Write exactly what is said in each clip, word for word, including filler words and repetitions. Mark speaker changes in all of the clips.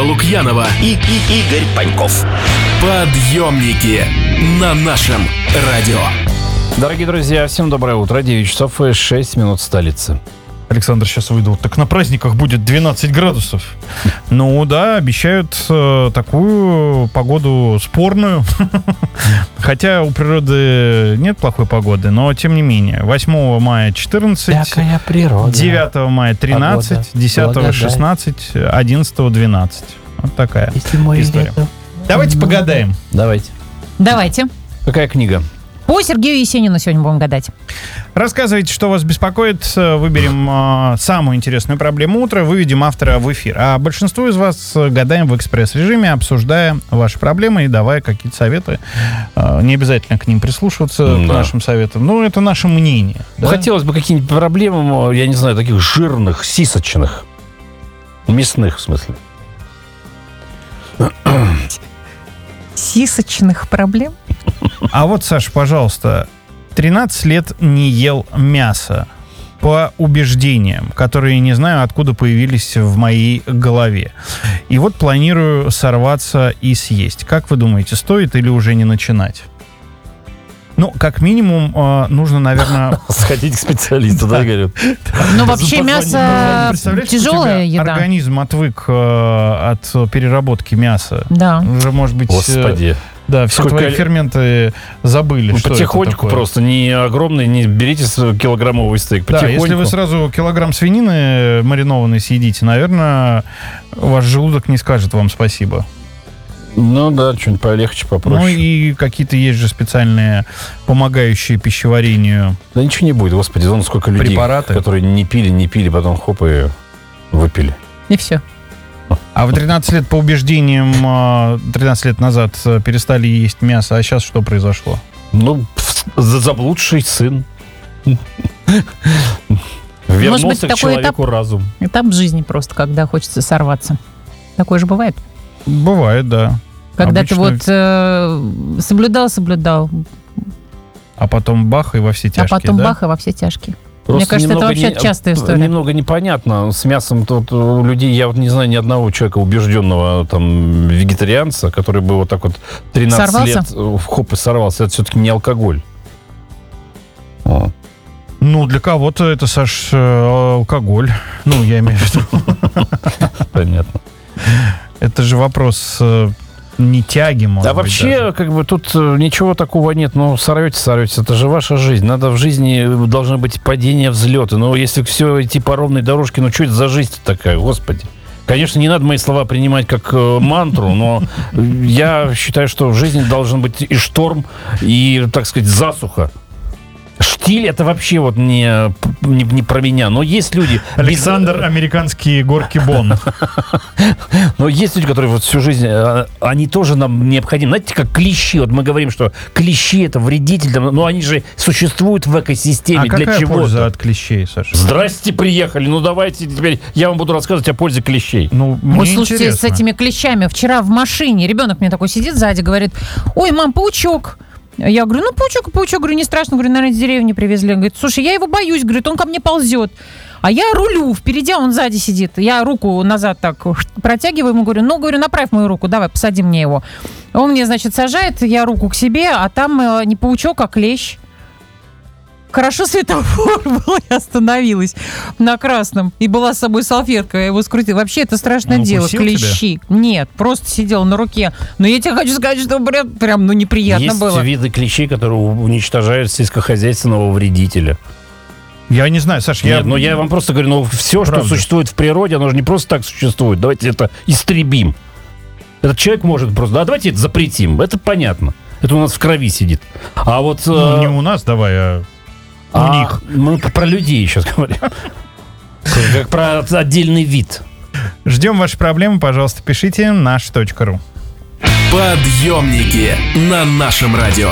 Speaker 1: Лукьянова
Speaker 2: и, и Игорь Паньков.
Speaker 1: Подъемники на нашем радио.
Speaker 3: Дорогие друзья, всем доброе утро. девять часов и шесть минут в столице.
Speaker 4: Александр сейчас выйдут. Так на праздниках будет двенадцать градусов. Ну да, обещают э, такую погоду спорную. Хотя у природы нет плохой погоды, но тем не менее. восьмого мая четырнадцать,
Speaker 3: Какая природа.
Speaker 4: девятого мая тринадцать, десятого шестнадцать, одиннадцатого двенадцать. Вот такая история. Давайте погадаем.
Speaker 3: Давайте.
Speaker 5: Давайте.
Speaker 3: Какая книга?
Speaker 5: По Сергею Есенину сегодня будем гадать.
Speaker 4: Рассказывайте, что вас беспокоит. Выберем э, самую интересную проблему утра, выведем автора в эфир. А большинство из вас гадаем в экспресс-режиме, обсуждая ваши проблемы и давая какие-то советы. Э, не обязательно к ним прислушиваться, да. к нашим советам. Но это наше мнение. Да?
Speaker 3: Хотелось бы какие-нибудь проблемы, я не знаю, таких жирных, сисочных. Мясных, в смысле.
Speaker 5: Сисочных проблем?
Speaker 4: А вот, Саша, пожалуйста, тринадцать лет не ел мясо по убеждениям, которые не знаю, откуда появились в моей голове. И вот планирую сорваться и съесть. Как вы думаете, стоит или уже не начинать? Ну, как минимум, э, нужно, наверное...
Speaker 3: Сходить к специалисту, да, говорят?
Speaker 5: Ну, вообще мясо тяжелая еда.
Speaker 4: Организм отвык э, от переработки мяса.
Speaker 5: Да.
Speaker 4: Уже, может быть...
Speaker 3: Господи.
Speaker 4: Да, все
Speaker 3: Сколько...
Speaker 4: твои ферменты забыли,
Speaker 3: ну,
Speaker 4: что
Speaker 3: потихоньку просто, не огромный, не берите килограммовый стейк,
Speaker 4: да,
Speaker 3: потихоньку.
Speaker 4: Если вы сразу килограмм свинины маринованной съедите, наверное, ваш желудок не скажет вам спасибо.
Speaker 3: Ну да, что-нибудь полегче, попроще.
Speaker 4: Ну и какие-то есть же специальные помогающие пищеварению.
Speaker 3: Да ничего не будет, господи, вон сколько людей,
Speaker 4: препараты,
Speaker 3: которые не пили, не пили, потом хоп и выпили.
Speaker 5: И все.
Speaker 4: А в тринадцать лет по убеждениям, тринадцать лет назад перестали есть мясо, а сейчас что произошло?
Speaker 3: Ну, заблудший сын. Вернулся к человеку разум.
Speaker 5: Этап жизни просто, когда хочется сорваться. Такое же бывает?
Speaker 4: Бывает, да.
Speaker 5: Когда Обычно... ты вот э, соблюдал, соблюдал.
Speaker 4: А потом бах и во все тяжкие,
Speaker 5: А потом
Speaker 4: да?
Speaker 5: бах и во все тяжкие.
Speaker 3: Просто
Speaker 5: Мне кажется, это вообще не, частая история.
Speaker 3: Немного непонятно. С мясом тут у людей, я вот не знаю ни одного человека убежденного там вегетарианца, который бы вот так вот тринадцать
Speaker 5: сорвался?
Speaker 3: лет в хоп и сорвался. Это все-таки не алкоголь.
Speaker 4: О. Ну, для кого-то это, Саш, алкоголь. Ну, я имею в виду.
Speaker 3: Понятно.
Speaker 4: Это же вопрос... не тяги, может
Speaker 3: да
Speaker 4: быть.
Speaker 3: вообще,
Speaker 4: даже.
Speaker 3: как бы тут ничего такого нет. Ну, сорветесь, сорветесь. Это же ваша жизнь. Надо в жизни, должны быть падения, взлеты. Но если все идти по ровной дорожке, ну, что это за жизнь такая, господи? Конечно, не надо мои слова принимать как э, мантру, но я считаю, что в жизни должен быть и шторм, и, так сказать, засуха. Штиль — это вообще вот не, не, не про меня. Но есть люди...
Speaker 4: Александр, без... американские горки Бон.
Speaker 3: Но есть люди, которые вот всю жизнь... Они тоже нам необходимы. Знаете, как клещи. Вот мы говорим, что клещи — это вредитель. Но они же существуют в экосистеме.
Speaker 4: А
Speaker 3: для
Speaker 4: какая
Speaker 3: чего-то.
Speaker 4: Польза от клещей, Саша?
Speaker 3: Здрасте, приехали. Ну, давайте теперь я вам буду рассказывать о пользе клещей.
Speaker 4: Ну,
Speaker 5: Ой, слушайте, интересно. С этими клещами. Вчера в машине ребенок мне такой сидит сзади, говорит: ой, мам, паучок. Я говорю, ну, паучок, паучок, говорю, не страшно, говорю, наверное, из деревни привезли. Он говорит, слушай, я его боюсь, говорит, он ко мне ползет. А я рулю, впереди, а он сзади сидит. Я руку назад так протягиваю ему, говорю, ну, говорю, направь мою руку, давай, посади мне его. Он мне, значит, сажает, я руку к себе, а там э, не паучок, а клещ. Хорошо светофор был, я остановилась на красном. И была с собой салфетка, я его скрутила. Вообще, это страшное
Speaker 4: Он
Speaker 5: дело. Клещи. Тебя? Нет, просто сидел на руке. Но я тебе хочу сказать, что прям, прям ну, неприятно
Speaker 3: Есть
Speaker 5: было.
Speaker 3: Есть виды клещей, которые уничтожают сельскохозяйственного вредителя.
Speaker 4: Я не знаю, Саш, я...
Speaker 3: Нет, но я вам просто говорю, ну, все, Правда. Что существует в природе, оно же не просто так существует. Давайте это истребим. Этот человек может просто... Да, давайте это запретим. Это понятно. Это у нас в крови сидит. А вот...
Speaker 4: Ну, не у нас, давай, а... У
Speaker 3: а
Speaker 4: них.
Speaker 3: Мы про людей сейчас говорим. Как про отдельный вид.
Speaker 4: Ждем ваши проблемы, пожалуйста, пишите наш точка ру.
Speaker 1: Подъемники на нашем радио.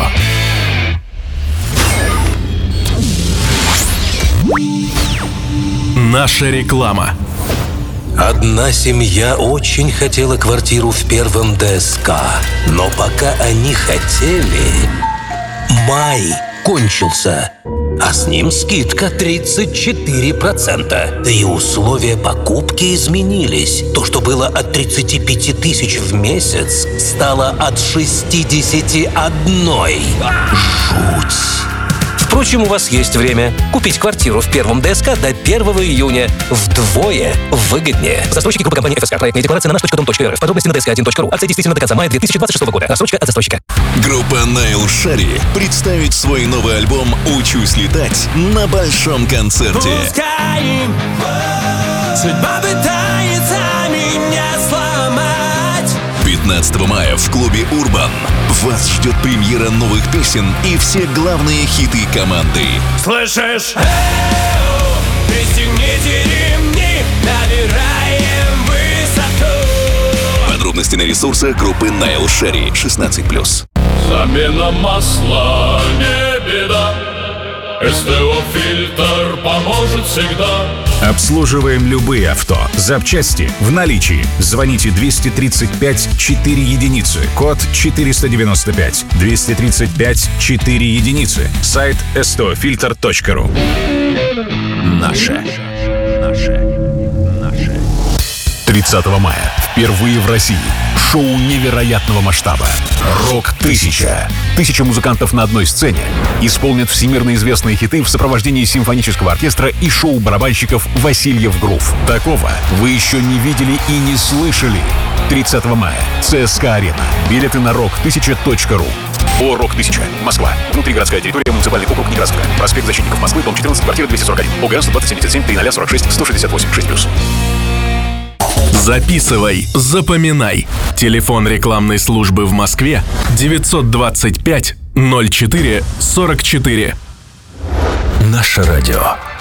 Speaker 1: Наша реклама.
Speaker 2: Одна семья очень хотела квартиру в первом ДСК, но пока они хотели, май кончился. А с ним скидка тридцать четыре процента. Да и условия покупки изменились. То, что было от тридцати пяти тысяч в месяц, стало от шестидесяти одной. Жуть. Впрочем, у вас есть время купить квартиру в первом ДСК до первого июня вдвое выгоднее. Застройщики группы компании эф эс ка. Проектная декларация на наш точка дом точка эр эф. Подробности на дэ эс ка один точка ру. Акция действительно до конца мая две тысячи двадцать шестого года. Рассрочка от застройщика.
Speaker 6: Группа Найл Шарри представит свой новый альбом «Учусь летать» на большом концерте.
Speaker 7: Пускай судьба пытается меня сломать.
Speaker 6: пятнадцатого мая в клубе «Урбан» вас ждет премьера новых песен и все главные хиты команды.
Speaker 7: Слышишь? Эй, пристегните ремни, набираем высоту.
Speaker 6: Подробности на ресурсах группы Найл Шарри шестнадцать плюс.
Speaker 8: Замена масла не беда. эс тэ о-фильтр поможет всегда.
Speaker 9: Обслуживаем любые авто. Запчасти в наличии. Звоните двести тридцать пять четыре единицы. Код четыреста девяносто пять. двести тридцать пять четыре единицы. Сайт эс тэ о фильтр точка ру. Наше. Наше. Наше. тридцатого мая. Впервые в России. Шоу невероятного масштаба. Рок тысяча. Тысяча музыкантов на одной сцене исполнят всемирно известные хиты в сопровождении симфонического оркестра и шоу-барабанщиков Васильев Грув. Такого вы еще не видели и не слышали. тридцатого мая. ЦСКА-арена. Билеты на рок тысяча точка ру. О рок тысяча. Москва. Внутригородская территория. Муниципальный округ Некрасовка. Проспект Защитников Москвы. Дом четырнадцать. Квартира двести сорок один. ОГР сто двадцать семьдесят семь три ноль сорок шесть сто шестьдесят восемь шесть плюс.
Speaker 1: Записывай, запоминай. Телефон рекламной службы в Москве девятьсот двадцать пять ноль четыре сорок четыре.
Speaker 2: Наше радио.